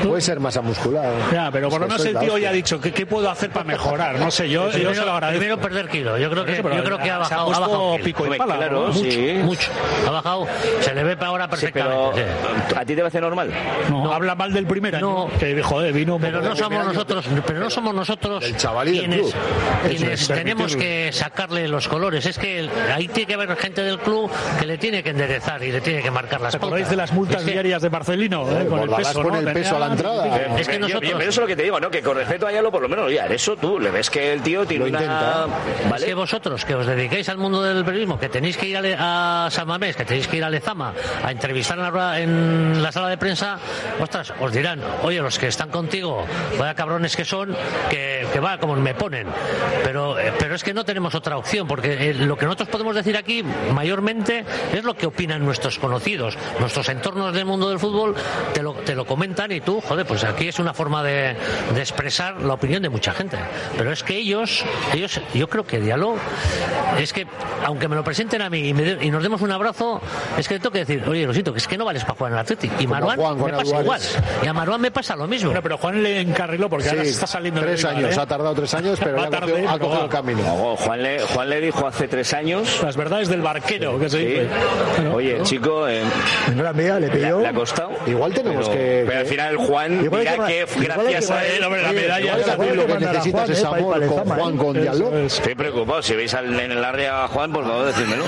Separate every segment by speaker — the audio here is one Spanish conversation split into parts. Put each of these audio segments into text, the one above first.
Speaker 1: puede ser masa muscular.
Speaker 2: Ya, pero por lo menos el tío ya ha dicho ¿qué puedo hacer para mejorar? No sé, yo se lo agradezco.
Speaker 3: Primero perder kilos. Yo creo que ha bajado.
Speaker 2: Ha bajado pico y pala.
Speaker 4: Claro,
Speaker 3: mucho. Ha bajado. Se le ve para ahora perfectamente.
Speaker 4: Pero, ¿a ti te parece normal?
Speaker 2: No, habla mal del primer año.
Speaker 3: No.
Speaker 2: Que joder, vino.
Speaker 3: Pero no somos nosotros
Speaker 1: el chavalín
Speaker 3: quienes
Speaker 2: es,
Speaker 3: tenemos que sacarle los colores. Es que ahí tiene que haber gente del club que le tiene que enderezar y le tiene que marcar las pautas.
Speaker 2: ¿Te acordáis de las multas diarias de Marcelino? Con el peso,
Speaker 1: con el peso a la entrada.
Speaker 3: Es que nosotros...
Speaker 4: Pero eso es lo que te digo, ¿no? Que con respeto a Ayalo, por lo menos, oye, eso tú le ves que el tío tiene
Speaker 1: lo intenta.
Speaker 4: ¿Vale?
Speaker 3: Es que vosotros, que os dedicáis al mundo del periodismo, que tenéis que ir a San Mamés, que tenéis que ir a Lezama a entrevistar en la sala de prensa, ostras, os dirán, oye, los que están contigo, vaya cabrones que son, que va como me ponen. Pero es que no tenemos otra opción, porque lo que nosotros podemos decir aquí, mayormente, es lo que opinan nuestros conocidos. Nuestros entornos del mundo del fútbol te lo comentan y tú, joder, pues aquí es una forma de expresar la opinión de mucha gente. Pero es que ellos, yo creo que Diallo, es que, aunque me lo presenten a mí y nos demos un abrazo, es que tengo que decir, oye, lo siento, que es que no vales para jugar en el Atlético. Y Marwan me pasa igual. Y a Marwan me pasa lo mismo.
Speaker 2: Bueno, pero Juan le encarriló porque ahora está saliendo
Speaker 1: 3 años, ha tardado 3 años, pero ha cogido el camino.
Speaker 4: No, Juan le dijo hace 3 años.
Speaker 2: Las verdades del barquero, que se dice.
Speaker 4: Oye, chico,
Speaker 5: la mía le pidió.
Speaker 4: Le ha costado.
Speaker 1: Igual tenemos
Speaker 4: pero al final Juan dirá que gracias a él,
Speaker 2: la medalla.
Speaker 1: Lo que necesitas es amor con Juan, con Diallo.
Speaker 4: Estoy preocupado. Si veis en el área a Juan, por favor, decídmelo.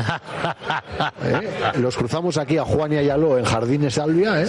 Speaker 1: Los cruzamos aquí a Juan y a Diallo en Jardines Albia.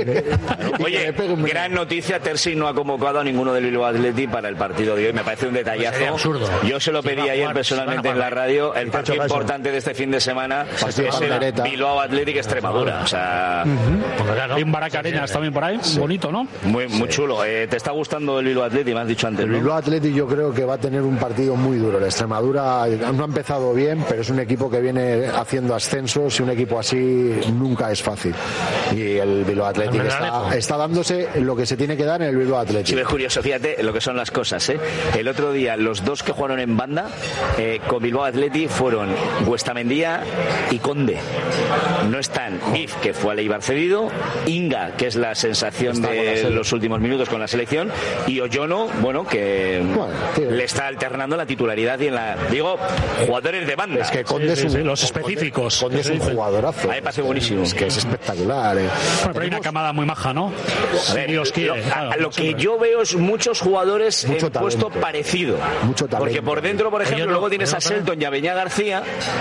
Speaker 4: Oye, gran noticia. Terzi no ha convocado a ninguno del Bilbao Athletic para el partido de hoy. Me parece un detallazo.
Speaker 3: Sería absurdo.
Speaker 4: Yo se lo pedí ayer personalmente en la radio. El partido importante de este fin de semana es el Bilbao Athletic Extremadura. O sea,
Speaker 2: hay un Barack Arenas también por ahí. Bonito, ¿no?
Speaker 4: Muy chulo. ¿Te está gustando el Bilbao Athletic? Me has dicho antes,
Speaker 1: El
Speaker 4: ¿no?
Speaker 1: Bilbao Athletic yo creo que va a tener un partido muy duro. La Extremadura no ha empezado bien, pero es un equipo que viene haciendo ascensos y un equipo así nunca es fácil. Y el Bilbao Athletic está dándose lo que se tiene que dar en el Bilbao Athletic.
Speaker 4: Sí, es curioso, fíjate lo que son las cosas, ¿eh? El otro día, los dos que jugaron en banda con Bilbao Athletic fueron Guestamendía y Conde. No están If, que fue al Eibar cedido, Inga, que es la sensación de los últimos minutos con la selección, y Oyono, que le está alternando la titularidad y jugadores de banda.
Speaker 1: Es que Conde es
Speaker 2: los específicos.
Speaker 1: Conde es un jugadorazo.
Speaker 4: A mí me parece buenísimo.
Speaker 1: Es que es espectacular.
Speaker 2: Bueno, pero hay una camada muy maja, ¿no?
Speaker 4: A ver,
Speaker 2: Dios quiere.
Speaker 4: Lo que yo veo es muchos jugadores en puesto parecido.
Speaker 1: Mucho talento.
Speaker 4: Porque por dentro, por ejemplo, luego tienes a Selton y a Beñat García,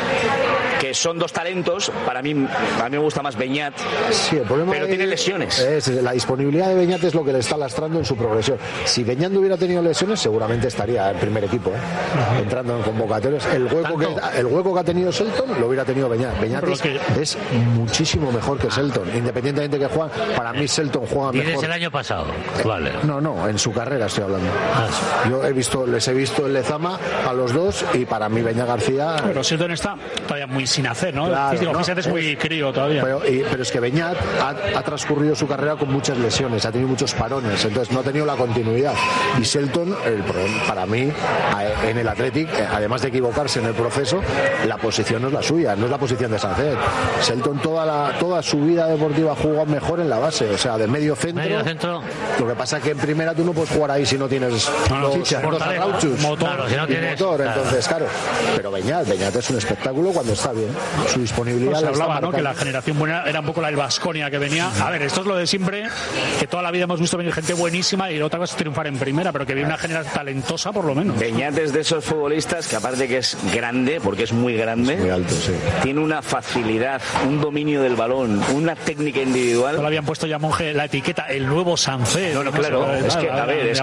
Speaker 4: que son dos talentos. A mí me gusta más Beñat,
Speaker 1: sí, el problema
Speaker 4: pero tiene lesiones.
Speaker 1: La disponibilidad de Beñat es lo que le está lastrando en su progresión. Si Beñat no hubiera tenido lesiones, seguramente estaría en primer equipo, entrando en convocatorias. El hueco que ha tenido Selton lo hubiera tenido Beñat. Beñat es muchísimo mejor que Selton, independientemente de que juegue. Para mí Selton juega mejor.
Speaker 3: ¿Tienes el año pasado? Vale.
Speaker 1: No, en su carrera estoy hablando. Yo les he visto en Lezama a los dos y para mí Beñat García...
Speaker 2: Pero Selton está todavía muy sin hacer, ¿no?
Speaker 1: Claro,
Speaker 2: fíjate, es muy crío todavía.
Speaker 1: Pero es que Beñat ha transcurrido su carrera con muchas lesiones, ha tenido muchos parones, entonces no ha tenido la continuidad. Y Selton, para mí, en el Athletic, además de equivocarse en el proceso, la posición no es la suya, no es la posición de Sánchez. Selton toda su vida deportiva jugó mejor en la base, o sea, de medio centro. Lo que pasa es que en primera tú no puedes jugar ahí si no tienes dos arrauchus,
Speaker 3: motor, si no tienes,
Speaker 1: entonces claro. Pero Beñat es un espectáculo cuando está bien. Su disponibilidad.
Speaker 2: Se hablaba, ¿no? Que la generación buena era un poco la del Baskonia que venía. A ver, esto es lo de siempre, que toda la vida hemos visto venir gente buenísima y otra cosa es triunfar en primera, pero que viene una generación talentosa por lo menos.
Speaker 4: Beñat es de esos futbolistas que aparte que es grande, porque es muy grande,
Speaker 1: es muy alto, sí.
Speaker 4: Tiene una facilidad, un dominio del balón, una técnica individual.
Speaker 2: Le habían puesto ya Monje la etiqueta, el nuevo Sánchez.
Speaker 4: No, claro, es que, a ver,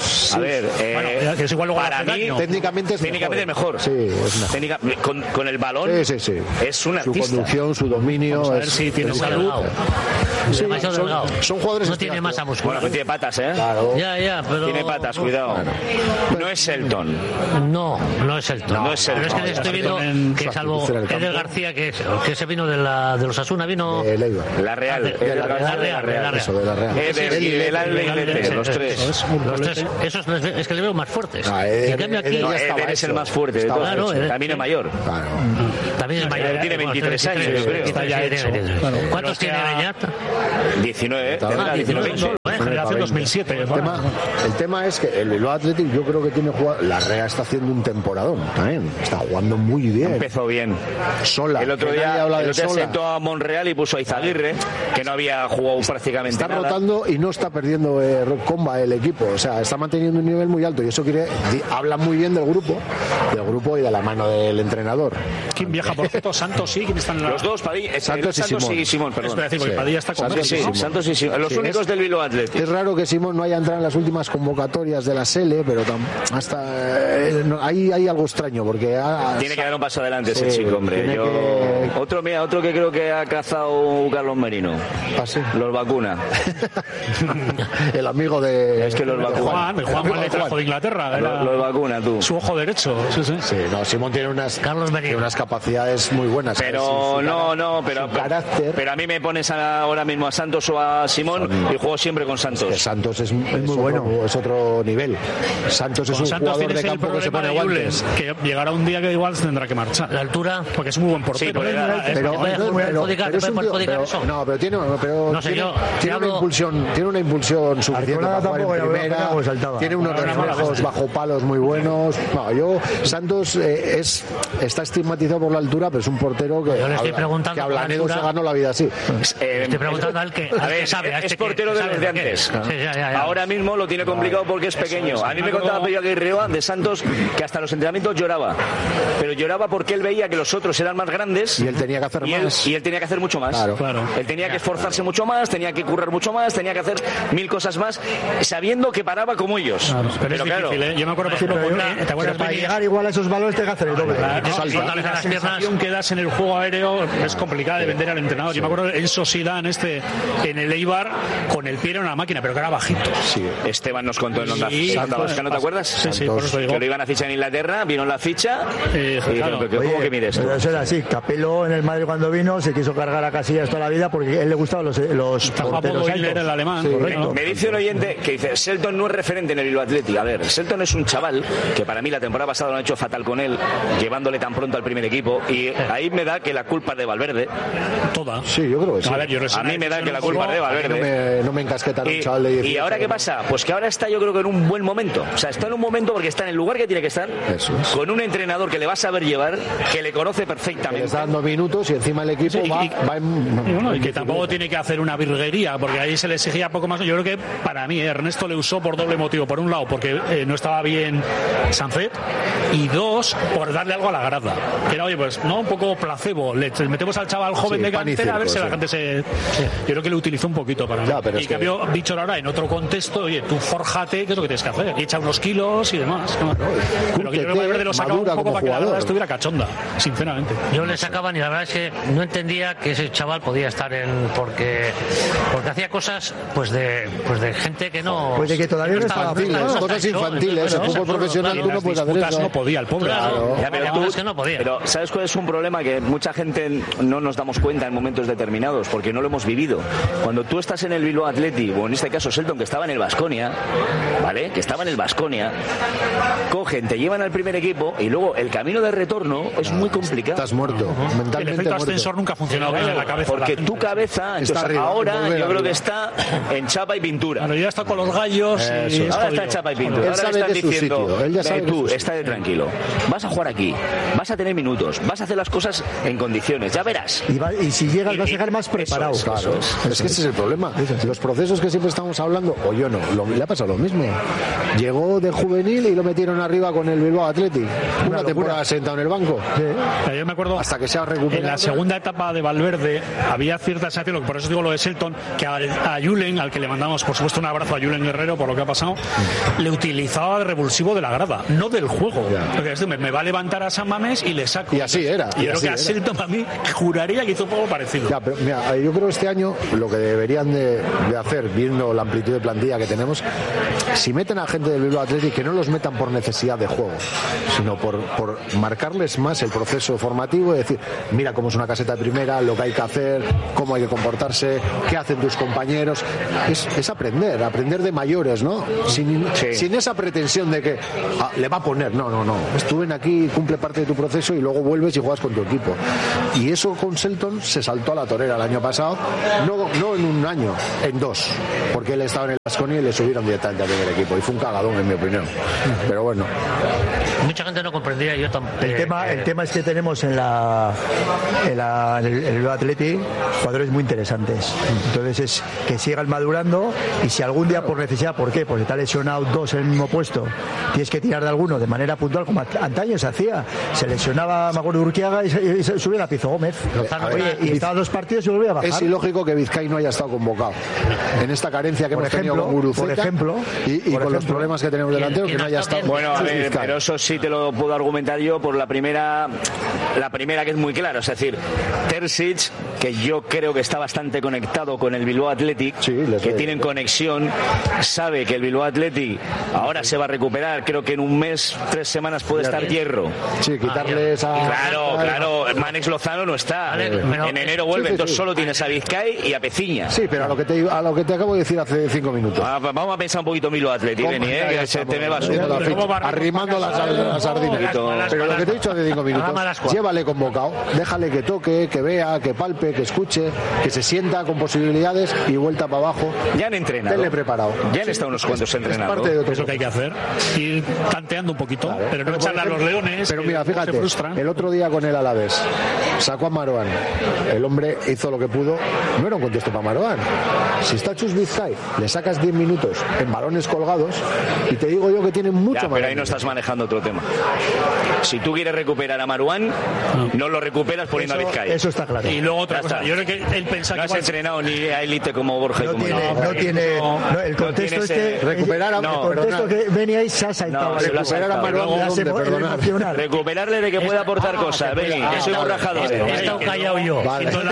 Speaker 4: es igual luego para mí,
Speaker 1: técnicamente es
Speaker 4: mejor.
Speaker 1: Sí,
Speaker 4: con el balón es un artista.
Speaker 1: Su conducción, su dominio.
Speaker 2: Vamos a ver si tiene salud.
Speaker 1: Son jugadores.
Speaker 3: No tiene masa muscular.
Speaker 4: Bueno, tiene patas,
Speaker 3: Claro. Ya, pero.
Speaker 4: Tiene patas, cuidado. No es Selton.
Speaker 3: No es Selton.
Speaker 4: No es Selton.
Speaker 3: Pero es que estoy viendo que salvo Eder García, que se vino de los Asuna, vino.
Speaker 4: La Real.
Speaker 3: La Real.
Speaker 4: Eder y el Atleti, los tres.
Speaker 3: Esos es que le veo más fuertes. En cambio aquí.
Speaker 4: Eder es el más fuerte de todos. También es mayor.
Speaker 3: También es mayor.
Speaker 4: Tiene 23 años, yo creo.
Speaker 2: Está ya hecho.
Speaker 3: Claro. ¿Cuántos tiene Beñat?
Speaker 4: 19, tendrá 19.
Speaker 2: Generación 2007.
Speaker 1: El tema es que el Bilbao Athletic yo creo que tiene jugado. La Rea está haciendo un temporadón también. Está jugando muy bien.
Speaker 4: Empezó bien.
Speaker 1: Sola.
Speaker 4: El otro día sentó a Monreal y puso a Izaguirre, que no había jugado prácticamente
Speaker 1: está
Speaker 4: nada.
Speaker 1: rotando y no está perdiendo comba el equipo. O sea, está manteniendo un nivel muy alto y eso habla muy bien del grupo y de la mano del entrenador.
Speaker 2: ¿Quién viaja? Por cierto, Santos sí. ¿Quién está en la...
Speaker 4: Los dos,
Speaker 1: Santos
Speaker 4: y Simón, perdón.
Speaker 2: Es decir, porque Padilla está con
Speaker 4: Santos y Simón. Los únicos del Bilbao Athletic.
Speaker 1: Es raro que Simón no haya entrado en las últimas convocatorias de la SELE, pero hasta ahí hay algo extraño porque
Speaker 4: tiene que dar un paso adelante ese chico, hombre. Otro que creo que ha cazado Carlos Merino.
Speaker 1: ¿Ah, sí?
Speaker 4: Los vacuna.
Speaker 1: El amigo de...
Speaker 4: Es que los vacuna.
Speaker 2: Juan le trajo de Inglaterra.
Speaker 4: Los vacuna, tú.
Speaker 2: Su ojo derecho. Sí,
Speaker 1: no, Simón tiene unas capacidades muy buenas.
Speaker 4: Pero carácter. Pero a mí me pones ahora mismo a Santos o a Simón y juego siempre con Santos.
Speaker 1: Santos es muy bueno, es otro nivel. Santos es un jugador de campo que se pone guantes.
Speaker 2: Que llegará un día que igual se tendrá que marchar.
Speaker 3: La altura,
Speaker 2: porque es muy buen portero.
Speaker 4: Sí,
Speaker 1: tiene una impulsión suficiente para jugar en primera. Tiene unos reflejos bajo palos muy buenos. Santos está estigmatizado por la altura, pero es un portero que
Speaker 3: que
Speaker 1: Ablanedo se ganó la vida así.
Speaker 3: Estoy preguntando al que sabe.
Speaker 4: Es portero de los de antes. Ahora mismo lo tiene complicado porque es pequeño. A mí me contaba Pedro Aguirre de Santos que hasta los entrenamientos lloraba. Pero lloraba porque él veía que los otros eran más grandes
Speaker 1: y él tenía que hacer más.
Speaker 4: Y él tenía que hacer mucho más.
Speaker 2: Claro.
Speaker 4: Él tenía que esforzarse mucho más, tenía que currar mucho más, tenía que hacer 1000 cosas más, sabiendo que paraba como ellos.
Speaker 2: Pero es difícil, ¿eh? Yo me acuerdo, por ejemplo, ¿te acuerdas?
Speaker 5: Para llegar igual a esos valores te que hacer el doble.
Speaker 2: La sensación que das en el juego aéreo es complicada de vender al entrenador. Yo me acuerdo en Sosidán, en el Eibar, con el pie en una máquina, pero que era bajito.
Speaker 4: Sí. Esteban nos contó en Onda Vasca, ¿no te acuerdas?
Speaker 2: Sí, por eso digo.
Speaker 4: Que lo iban a fichar en Inglaterra, vino la ficha ¿cómo que mides tú?
Speaker 5: Pero eso era así. Capello en el Madrid cuando vino se quiso cargar a Casillas toda la vida porque a él le gustaban los porteros altos.
Speaker 2: Era el alemán, correcto.
Speaker 4: Me dice un oyente que dice Selton no es referente en el Bilbao Athletic. A ver, Selton es un chaval que para mí la temporada pasada lo han hecho fatal con él, llevándole tan pronto al primer equipo, y ahí me da que la culpa es de Valverde.
Speaker 2: Toda.
Speaker 1: Sí, yo creo que sí.
Speaker 4: A mí me da que la culpa es de Valverde.
Speaker 1: No me encasqueta un chaval de 18.
Speaker 4: ¿Y ahora qué pasa? Pues que ahora está, yo creo que en un buen momento. O sea, está en un momento porque está en el lugar que tiene que estar, con un entrenador que le va a saber llevar, que le conoce perfectamente.
Speaker 1: Le está dando minutos y encima el equipo
Speaker 2: y que tampoco tiene que hacer una virguería, porque ahí se le exigía poco más. Yo creo que para mí Ernesto le usó por doble motivo. Por un lado, porque no estaba bien Sanfet, y dos, por darle algo a la grada. Que era, oye, pues no, un poco placebo. Le metemos al chaval joven de cantera a ver si la gente se... Yo creo que le utilizó un poquito para mí. Y cambio, dicho ahora, en otro contexto, oye, tú fórjate, ¿qué es lo que tienes que hacer? Y echa unos kilos y demás. Pero que yo creo que Valverde lo sacaba un poco para que la grada estuviera cachonda, sinceramente.
Speaker 3: Yo le sacaban y la verdad es que no entendía que ese chaval podía estar porque hacía cosas pues de gente que no...
Speaker 5: Pues de que todavía no estaba
Speaker 1: cosas infantiles. El fútbol profesional tú no puedes hacer eso.
Speaker 2: No podía, el pobre.
Speaker 4: Pero ¿sabes cuál es un problema? Que mucha gente no nos damos cuenta en momentos determinados porque no lo hemos vivido. Cuando tú estás en el Bilbao Athletic, o en este caso Selton, que estaba en el Baskonia, ¿vale? Que estaba en el Baskonia, cogen, te llevan al primer equipo y luego el camino de retorno es muy complicado.
Speaker 1: Estás muerto. Mentalmente
Speaker 2: el efecto ascensor nunca ha funcionado bien en la cabeza.
Speaker 4: Porque tu cabeza, ahora yo creo que está en chapa y pintura.
Speaker 2: Bueno, ya está con los gallos.
Speaker 4: Ahora está en chapa y pintura.
Speaker 1: Él sabe de su sitio. Él ya sabe
Speaker 4: tú, estate tranquilo. Vas a jugar aquí, vas a tener minutos, vas a hacer las cosas en condiciones, ya verás.
Speaker 5: Y si llegas vas a llegar más preparado.
Speaker 1: Es que ese es el problema. Los procesos que siempre estamos hablando, o yo no, le ha pasado lo mismo. Llegó de juvenil y lo metieron arriba con el Bilbao Athletic. Una temporada sentado en el banco.
Speaker 2: Yo me acuerdo,
Speaker 1: hasta que se ha recuperado.
Speaker 2: En la segunda etapa de Valverde había cierta sensación, por eso digo lo de Selton, que a Julen, al que le mandamos por supuesto un abrazo a Julen Guerrero por lo que ha pasado, le utilizaba de revulsivo de la grada, no del juego. Porque me va a levantar a San Mamés y le saco.
Speaker 1: Y así era.
Speaker 2: Y yo creo que a Selton a mí juraría que hizo un poco parecido.
Speaker 1: Pero, mira, yo creo que este año lo que deberían de hacer, viendo la amplitud de plantilla que tenemos, si meten a gente del Bilbao Athletic, que no los metan por necesidad de juego, sino por marcarles más el proceso formativo y decir, mira cómo es una caseta de primera, lo que hay que hacer, cómo hay que comportarse, qué hacen tus compañeros. Es aprender de mayores, ¿no? Sin esa pretensión de que le va a poner. No. Estuve aquí, cumple parte de tu proceso y luego vuelves y juegas juegas con tu equipo. Y eso con Shelton se saltó a la torera el año pasado, no en un año, en 2, porque él estaba en el Baskonia y le subieron directamente al primer equipo y fue un cagadón en mi opinión. Pero bueno,
Speaker 3: mucha gente no comprendía, yo tampoco.
Speaker 5: El tema es que tenemos en el Atleti jugadores muy interesantes. Entonces es que sigan madurando, y si algún día por necesidad, ¿por qué? Porque te ha lesionado 2 en el mismo puesto, tienes que tirar de alguno de manera puntual, como antaño se hacía. Se lesionaba, me acuerdo, Urquiaga y se subía a Pizzo Gómez. Oye, y estaba 2 partidos y volvía a bajar.
Speaker 1: Es ilógico que Vizcay no haya estado convocado en esta carencia que hemos tenido con Guruceta,
Speaker 5: por ejemplo,
Speaker 1: y con los problemas que tenemos delantero, que no haya estado.
Speaker 4: Bueno, a ver, pero eso sí te lo puedo argumentar yo por la primera que es muy clara, es decir, Terzic, que yo creo que está bastante conectado con el Bilbao Athletic, que tienen conexión, sabe que el Bilbao Athletic ahora se va a recuperar, creo que en un mes, 3 semanas puede estar Hierro.
Speaker 1: Sí, quitarle esa...
Speaker 4: Claro, Manex Lozano no está, en enero vuelve, entonces solo tienes a Vizcay y a Peciña.
Speaker 1: Sí, pero a lo que te acabo de decir hace 5 minutos.
Speaker 4: Vamos a pensar un poquito en Bilbao Athletic, que se te me va
Speaker 1: arrimando las sardinas. Pero lo que te he dicho hace 5 minutos, llévale convocado, déjale que toque, que vea, que palpe, que escuche, que se sienta con posibilidades y vuelta para abajo.
Speaker 4: Ya han entrenado.
Speaker 1: Tenle preparado.
Speaker 4: Ya han estado unos cuantos entrenados.
Speaker 1: Es parte de otro.
Speaker 2: Es lo que hay que hacer. Ir tanteando un poquito, claro, pero no echarle a los leones.
Speaker 1: Pero mira, fíjate, el otro día con el Alavés sacó a Marouane. El hombre hizo lo que pudo. No era un contexto para Marouane. Si está Chus Vizcay, le sacas 10 minutos en balones colgados y te digo yo que tiene mucho más.
Speaker 4: Pero ahí no estás manejando otro tema. Si tú quieres recuperar a Marouane, no lo recuperas poniendo a Vizcay.
Speaker 5: Eso está claro.
Speaker 2: Y luego otra cosa, yo creo que él pensaba
Speaker 4: no
Speaker 2: que
Speaker 4: has entrenado ni a élite como Borja.
Speaker 5: No tiene el contexto
Speaker 1: recuperar a
Speaker 5: el contexto que Beni ahí se ha saltado.
Speaker 1: Recuperar a Marouane,
Speaker 4: recuperarle de que pueda aportar cosas. Beni, yo soy un rajador.
Speaker 3: He estado callado yo.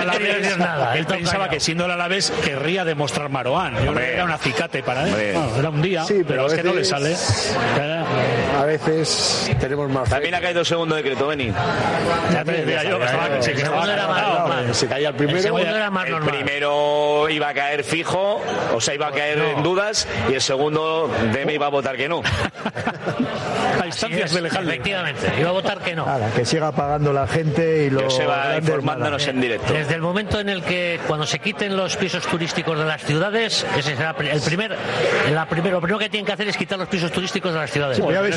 Speaker 2: Él pensaba que siendo el Alavés querría demostrar Marouane. Yo creo que era un acicate para él. Era un día, pero es que no le sale.
Speaker 1: A veces tenemos más.
Speaker 4: También ha caído el segundo decreto, Beni.
Speaker 2: Ya te decía yo,
Speaker 1: se caía el primero.
Speaker 4: El primero iba a caer fijo, o sea, iba a caer en dudas, y el segundo Deme iba a votar que no.
Speaker 2: A instancias de legal.
Speaker 3: Efectivamente, iba a votar que no.
Speaker 5: Nada, que siga pagando la gente y lo
Speaker 4: se va informándonos en directo.
Speaker 3: Desde el momento en el que cuando se quiten los pisos turísticos de las ciudades, ese será lo primero que tienen que hacer es quitar los pisos turísticos de las ciudades.
Speaker 5: Sí, ya ves,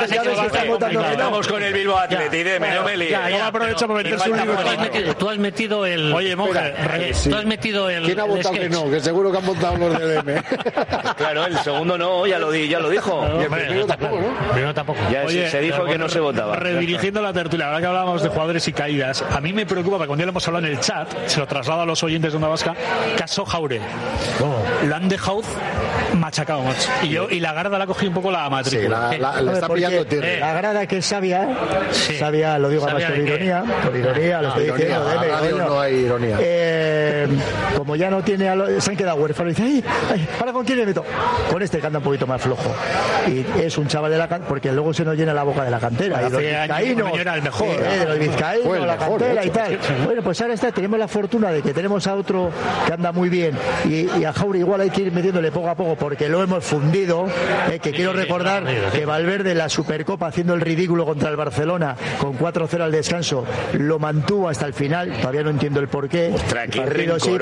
Speaker 4: estamos con el Bilbao Athletic, Deme, no me líes.
Speaker 2: Ya aprovecho para meter su libro.
Speaker 3: Tú has metido el...
Speaker 2: Oye, monje,
Speaker 3: tú has metido el...
Speaker 1: ¿Quién ha votado que no? Que seguro que han votado los de DM.
Speaker 4: Claro, el segundo no, ya lo dijo.
Speaker 1: Y el primero tampoco, ¿no?
Speaker 3: El primero tampoco.
Speaker 4: Ya se dijo que no se votaba.
Speaker 2: Redirigiendo la tertulia, ahora que hablábamos de jugadores y caídas, a mí me preocupa, porque cuando ya lo hemos hablado en el chat, se lo traslado a los oyentes de Onda Vasca, caso Jaure. Lo han dejado machacado, macho. Y la Garda la ha cogido un poco la matrícula.
Speaker 1: Sí, la está pillando tierra.
Speaker 5: La Grada, que es sabia, lo digo además por ironía, lo estoy diciendo.
Speaker 1: No hay ironía.
Speaker 5: Como ya no tiene, se han quedado huérfanos, y dice, ay, ¿ahora con quién le meto? Con este que anda un poquito más flojo. Y es un chaval de la cantera, porque luego se nos llena la boca de la cantera. Y los vizcaínos,
Speaker 2: era el mejor.
Speaker 5: De los vizcaínos, la cantera y tal. Bueno, pues ahora tenemos la fortuna de que tenemos a otro que anda muy bien, y a Jaure igual hay que ir metiéndole poco a poco, porque lo hemos fundido. Que quiero recordar que Valverde, la Supercopa, haciendo el ridículo contra el Barcelona con 4-0 al descanso, lo mantuvo hasta el final. Todavía no entiendo el porqué.
Speaker 4: Partido sí.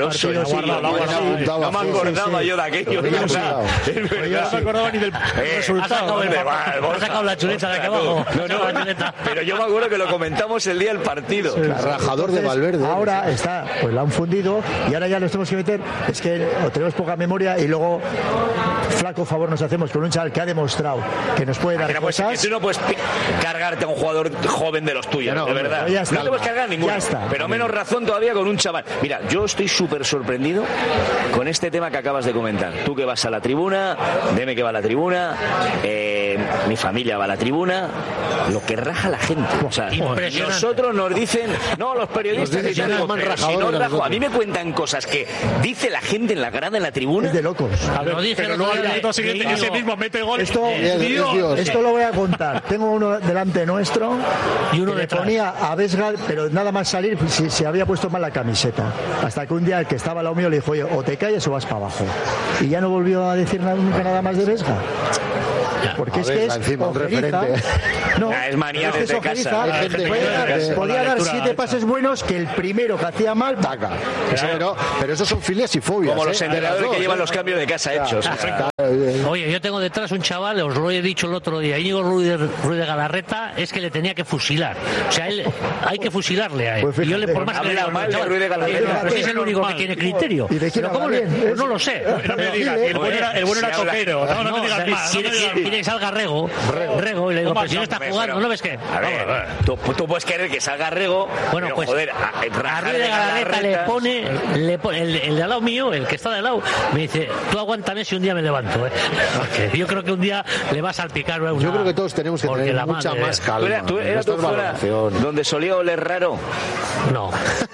Speaker 4: No me acordaba yo de aquello.
Speaker 2: No me acordaba ni del resultado.
Speaker 3: Ha sacado la chuleta de aquí abajo.
Speaker 4: Pero yo me acuerdo que lo comentamos el día del partido.
Speaker 1: El rajador de Valverde.
Speaker 5: Ahora está, pues la han fundido y ahora ya nos tenemos que meter. Es que tenemos poca memoria y luego flaco favor nos hacemos con un chaval que ha demostrado que nos puede dar cosas.
Speaker 4: Tú no puedes cargarte a un jugador joven de los tuyos, de verdad. No te puedes cargar ninguno. Pero menos razón todavía con un chaval. Mira, yo estoy súper sorprendido con este tema que acabas de comentar. Tú que vas a la tribuna, Deme que va a la tribuna, mi familia va a la tribuna, lo que raja la gente. O sea, nosotros nos dicen, no, los periodistas dicen, a mí me cuentan cosas que dice la gente en la grada, en la tribuna.
Speaker 5: Es de locos.
Speaker 2: Pero luego al minuto siguiente que ese mismo mete gol.
Speaker 5: Esto lo voy a contar. Tengo uno delante nuestro y uno le ponía a Vesga, pero nada más salir si se había puesto mal la camiseta. Hasta que un día el que estaba al lado mío le dijo, oye, o te calles o vas para abajo. Y ya no volvió a decir nunca nada más de Vesga. porque es que es
Speaker 1: encima, un
Speaker 5: ojeriza.
Speaker 1: referente.
Speaker 5: No,
Speaker 4: Es manía
Speaker 5: pero
Speaker 4: desde
Speaker 5: es ojeriza.
Speaker 4: casa.
Speaker 5: Podía dar 7 pases buenos que el primero que hacía mal,
Speaker 1: Taca. Pero esos son filias y fobias.
Speaker 4: Como los entrenadores que llevan los cambios de casa hechos.
Speaker 3: Oye, yo tengo detrás un chaval, os lo he dicho el otro día, Íñigo Ruiz de Galarreta, es que le tenía que fusilar. O sea, él hay que fusilarle a él.
Speaker 5: Pues fíjate,
Speaker 3: y yo le por más que le
Speaker 4: habla
Speaker 3: digo,
Speaker 4: mal de
Speaker 3: chaval,
Speaker 4: Ruiz de Galarreta.
Speaker 3: pues es el único que tiene criterio.
Speaker 5: ¿Y de quién
Speaker 3: Pero ¿cómo
Speaker 5: habla
Speaker 3: le?
Speaker 5: bien?
Speaker 3: Pues no lo sé.
Speaker 2: No me digas, el bueno era toquero. No me digas más.
Speaker 3: Quiere que salga Rego, y le digo, pero si no está jugando, ¿no ves qué?
Speaker 4: A ver, tú puedes querer que salga Rego.
Speaker 3: Bueno,
Speaker 4: pero,
Speaker 3: pues
Speaker 4: joder,
Speaker 3: a Ruiz de Galarreta le pone el de al lado mío, el que está de al lado, me dice, tú aguántame si un día me levanto, porque yo creo que un día le va a salpicar una...
Speaker 1: Yo creo que todos tenemos que tener mucha más calma.
Speaker 4: ¿Tú eras tu fuera donde solía oler raro?
Speaker 3: No.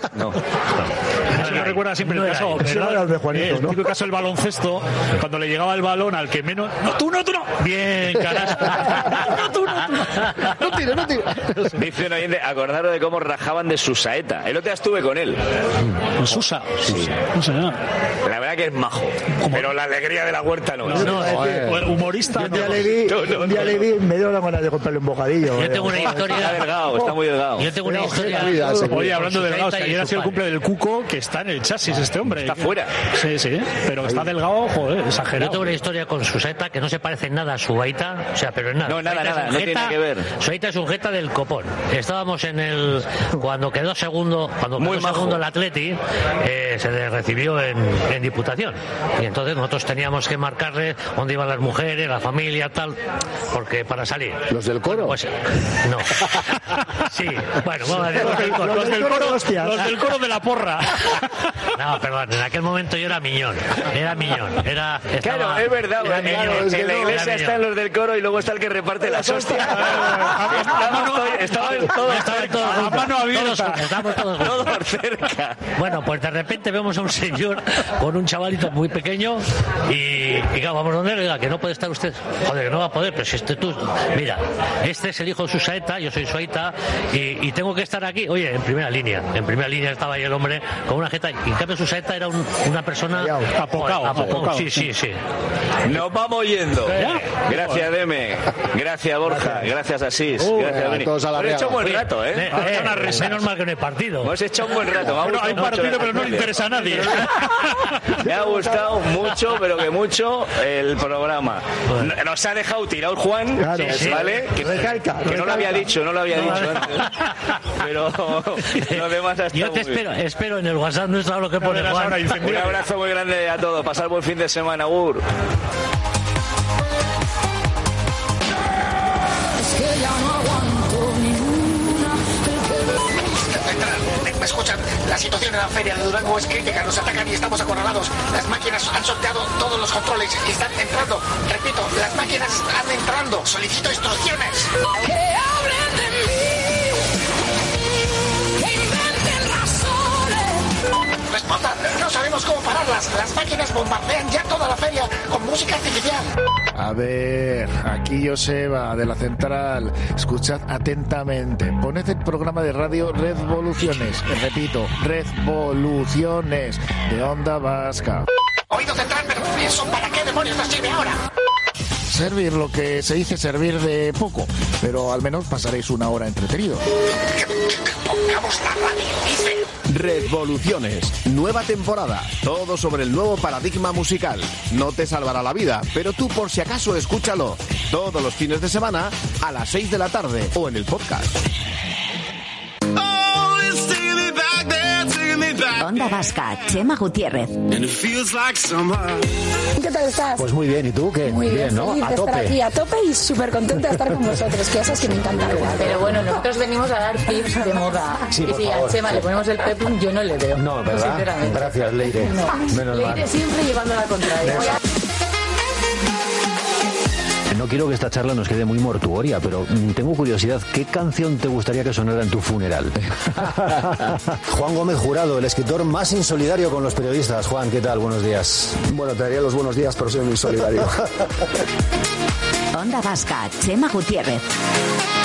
Speaker 2: Eso me recuerda siempre el caso, el típico caso del baloncesto, cuando le llegaba el balón al que menos. ¡No, tú no! Bien, carajo. No, tú no.
Speaker 1: No tire.
Speaker 4: Dice un oyente, acordaros de cómo rajaban de su saeta. El otro día estuve con él.
Speaker 2: Susa. Sí. No sé nada.
Speaker 4: La verdad que es majo. Pero la alegría de la huerta no es.
Speaker 2: Humorista.
Speaker 5: Un día le vi, me dio la gana de comprarle un bocadillo.
Speaker 3: Yo tengo una historia...
Speaker 4: Está delgado, está muy delgado.
Speaker 3: Yo tengo una historia...
Speaker 2: Oye, hablando de delgados, que ayer ha sido el cumple del Cuco, que está en el chasis este hombre.
Speaker 4: Está fuera.
Speaker 2: Sí, pero está delgado, joder, exagerado.
Speaker 3: Yo tengo una historia con Susaeta que no se parece en nada a su Aita, o sea, pero en nada.
Speaker 4: No, nada, no tiene nada que ver.
Speaker 3: Su Aita es un jeta del copón. Estábamos en el... Cuando quedó segundo el Atleti, se le recibió en Diputación. Y entonces nosotros teníamos que marcarle dónde iban las mujeres, la familia, tal, porque para salir.
Speaker 1: ¿Los del coro?
Speaker 3: Pues no. Sí, bueno, vamos a decir
Speaker 2: Los del coro de la porra.
Speaker 3: No, perdón, en aquel momento yo era miñón.
Speaker 4: Claro, es verdad. En la iglesia están los del coro y luego está el que reparte las hostias. Estaban todos
Speaker 2: a mano abierta.
Speaker 3: Estábamos todos
Speaker 4: cerca.
Speaker 3: Bueno, pues de repente vemos a un señor con un chavalito muy pequeño y claro, vamos donde él, oiga, que no puede estar usted. Joder, que no va a poder, pero si tú... Mira, este es el hijo de su saeta, yo soy su aita y tengo que estar aquí. Oye, en primera línea estaba ahí el hombre con una jeta y en cambio su saeta era una persona... Apocado. Sí.
Speaker 4: Nos vamos yendo. Gracias, Deme. Gracias, Borja. Gracias, Asís. Gracias, Beni.
Speaker 1: Todos a la
Speaker 4: Hemos hecho un buen rato,
Speaker 3: Menos mal que no hay partido.
Speaker 4: Hemos hecho un buen rato.
Speaker 2: Bueno, hay partido, pero no le interesa a nadie.
Speaker 4: Me ha gustado mucho, pero que mucho, el programa. Nos ha dejado tirado Juan,
Speaker 5: claro,
Speaker 4: ¿vale? Que no lo había dicho antes. Pero los demás ha estado
Speaker 3: yo te espero en el WhatsApp nuestro lo que pone Juan.
Speaker 4: Un abrazo muy grande a todos. Pasar buen fin de semana, Gur.
Speaker 6: Escuchan, la situación en la feria de Durango es crítica, nos atacan y estamos acorralados. Las máquinas han sorteado todos los controles y están entrando. Repito, las máquinas están entrando. Solicito instrucciones. Que hablen de mí, que inventen razones. Respondan, no sabemos cómo pararlas. Las máquinas bombardean ya toda la feria con música artificial.
Speaker 1: A ver, aquí Joseba de la Central. Escuchad atentamente. Poned el programa de radio Revoluciones. Repito, Revoluciones de Onda Vasca.
Speaker 6: Oído central, pero ¿eso para qué demonios nos sirve ahora?
Speaker 1: Servir lo que se dice servir de poco, pero al menos pasaréis una hora entretenido.
Speaker 6: Pongamos la radio, dice.
Speaker 7: Revoluciones, nueva temporada, todo sobre el nuevo paradigma musical. No te salvará la vida, pero tú por si acaso escúchalo todos los fines de semana a las 6 de la tarde o en el podcast.
Speaker 8: Onda Vasca, Chema Gutiérrez.
Speaker 9: ¿Qué tal estás?
Speaker 1: Pues muy bien, ¿y tú qué?
Speaker 9: Muy bien,
Speaker 1: ¿no?
Speaker 9: feliz de estar aquí a tope y súper contenta de estar con vosotros, que ya sabes que me encanta.
Speaker 10: Pero bueno, nosotros venimos a dar tips de moda.
Speaker 1: Sí,
Speaker 10: y si a Chema le ponemos el peplum, yo no le veo.
Speaker 1: No, ¿verdad?
Speaker 10: Sinceramente.
Speaker 1: Gracias, Leire.
Speaker 10: No.
Speaker 1: Menos
Speaker 10: Leire
Speaker 1: mal.
Speaker 10: siempre llevando la contraria.
Speaker 11: No quiero que esta charla nos quede muy mortuoria, pero tengo curiosidad, ¿qué canción te gustaría que sonara en tu funeral?
Speaker 12: Juan Gómez Jurado, el escritor más insolidario con los periodistas. Juan, ¿qué tal? Buenos días.
Speaker 1: Bueno, te daría los buenos días, pero soy muy insolidario.
Speaker 8: Onda Vasca, Chema Gutiérrez.